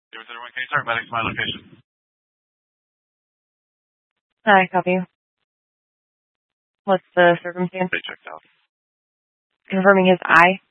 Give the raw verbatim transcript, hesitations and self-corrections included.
David thirty-one, can you start medics my location? Hi, copy. What's the circumstance? They checked out. Confirming his eye.